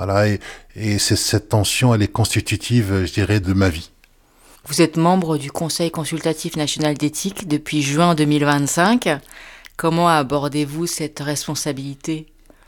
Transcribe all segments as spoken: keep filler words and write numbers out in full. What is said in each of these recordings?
Voilà, et, et c'est, cette tension, elle est constitutive, je dirais, de ma vie. Vous êtes membre du Conseil consultatif national d'éthique depuis juin deux mille vingt-cinq. Comment abordez-vous cette responsabilité ?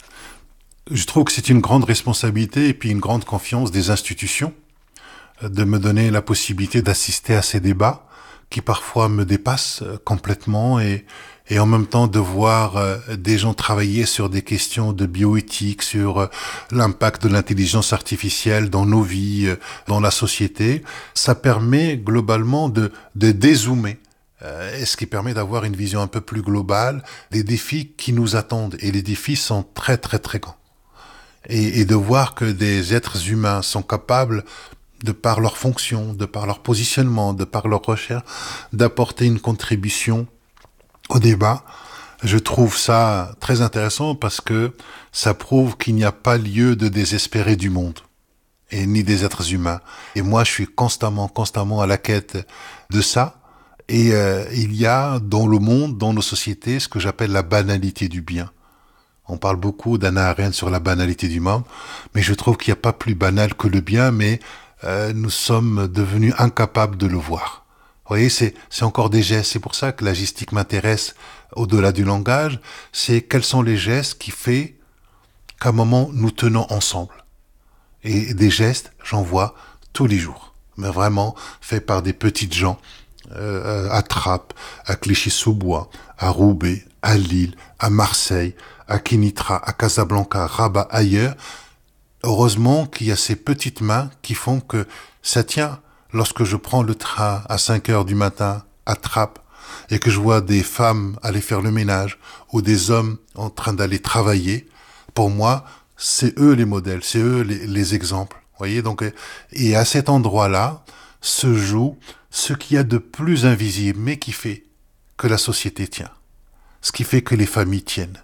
Je trouve que c'est une grande responsabilité et puis une grande confiance des institutions de me donner la possibilité d'assister à ces débats qui parfois me dépassent complètement et, et en même temps de voir euh, des gens travailler sur des questions de bioéthique, sur euh, l'impact de l'intelligence artificielle dans nos vies, euh, dans la société. Ça permet globalement de, de dézoomer. Euh, et ce qui permet d'avoir une vision un peu plus globale des défis qui nous attendent. Et les défis sont très très très grands. Et, et de voir que des êtres humains sont capables, de par leur fonction, de par leur positionnement, de par leur recherche, d'apporter une contribution au débat, je trouve ça très intéressant parce que ça prouve qu'il n'y a pas lieu de désespérer du monde, et ni des êtres humains. Et moi, je suis constamment, constamment à la quête de ça. Et euh, il y a dans le monde, dans nos sociétés, ce que j'appelle la banalité du bien. On parle beaucoup d'Hannah Arendt sur la banalité du monde, mais je trouve qu'il n'y a pas plus banal que le bien, mais euh, nous sommes devenus incapables de le voir. Vous voyez, c'est, c'est encore des gestes. C'est pour ça que la gestique m'intéresse au-delà du langage. C'est quels sont les gestes qui font qu'à un moment, nous tenons ensemble. Et des gestes, j'en vois tous les jours. Mais vraiment, faits par des petites gens, euh, à Trappes, à Clichy-sous-Bois, à Roubaix, à Lille, à Marseille, à Kénitra, à Casablanca, à Rabat, ailleurs. Heureusement qu'il y a ces petites mains qui font que ça tient. Lorsque je prends le train à cinq heures du matin à Trappes et que je vois des femmes aller faire le ménage ou des hommes en train d'aller travailler, pour moi, c'est eux les modèles, c'est eux les, les exemples. Voyez, donc, et à cet endroit-là se joue ce qu'il y a de plus invisible, mais qui fait que la société tient. Ce qui fait que les familles tiennent.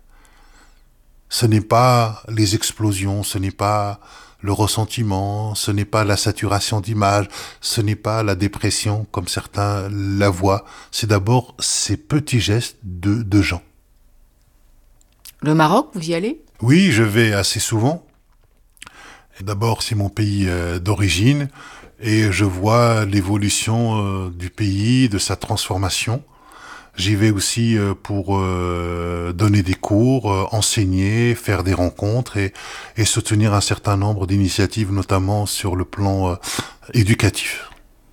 Ce n'est pas les explosions, ce n'est pas le ressentiment, ce n'est pas la saturation d'images, ce n'est pas la dépression comme certains la voient. C'est d'abord ces petits gestes de, de gens. Le Maroc, vous y allez ? Oui, je vais assez souvent. D'abord, c'est mon pays euh, d'origine et je vois l'évolution euh, du pays, de sa transformation. J'y vais aussi euh, pour euh, donner des cours, euh, enseigner, faire des rencontres et, et soutenir un certain nombre d'initiatives, notamment sur le plan euh, éducatif.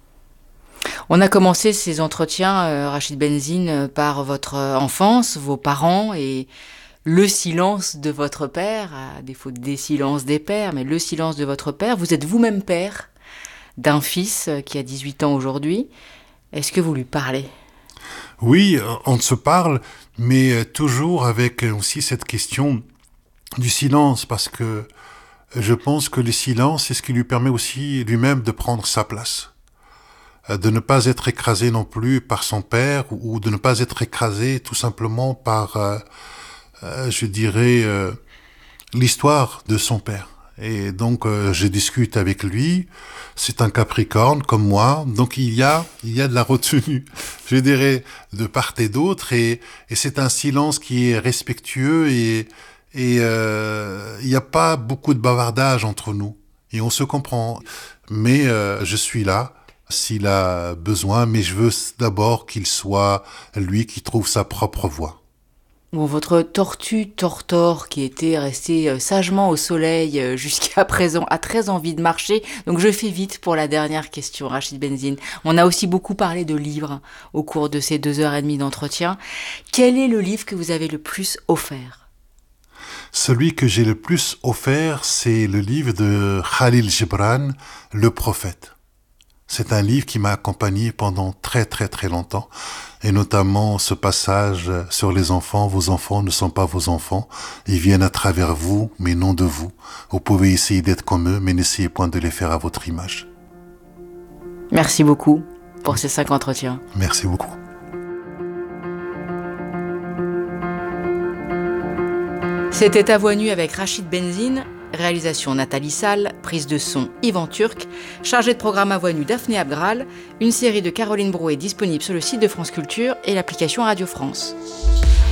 On a commencé ces entretiens, euh, Rachid Benzine, par votre enfance, vos parents et le silence de votre père, à défaut des silences des pères, mais le silence de votre père. Vous êtes vous-même père d'un fils qui a dix-huit ans aujourd'hui. Est-ce que vous lui parlez ? Oui, on se parle, mais toujours avec aussi cette question du silence, parce que je pense que le silence, c'est ce qui lui permet aussi lui-même de prendre sa place, de ne pas être écrasé non plus par son père, ou de ne pas être écrasé tout simplement par, euh, euh, je dirais, euh, l'histoire de son père. Et donc, euh, je discute avec lui. C'est un Capricorne comme moi, donc il y a, il y a de la retenue, je dirais, de part et d'autre, et, et c'est un silence qui est respectueux et, et euh, il n'y a pas beaucoup de bavardage entre nous, et on se comprend. Mais euh, je suis là s'il a besoin, mais je veux d'abord qu'il soit lui qui trouve sa propre voie. Bon, votre tortue Tortor, qui était restée sagement au soleil jusqu'à présent, a très envie de marcher. Donc je fais vite pour la dernière question, Rachid Benzine. On a aussi beaucoup parlé de livres au cours de ces deux heures et demie d'entretien. Quel est le livre que vous avez le plus offert ? Celui que j'ai le plus offert, c'est le livre de Khalil Gibran, Le Prophète. C'est un livre qui m'a accompagné pendant très très très longtemps, et notamment ce passage sur les enfants. Vos enfants ne sont pas vos enfants, ils viennent à travers vous, mais non de vous. Vous pouvez essayer d'être comme eux, mais n'essayez point de les faire à votre image. Merci beaucoup pour ces cinq entretiens. Merci beaucoup. C'était À Voix nue avec Rachid Benzine. Réalisation Nathalie Salle, prise de son Yvan Turc, chargé de programme À Voix nue Daphné Abgral, une série de Caroline Brouet disponible sur le site de France Culture et l'application Radio France.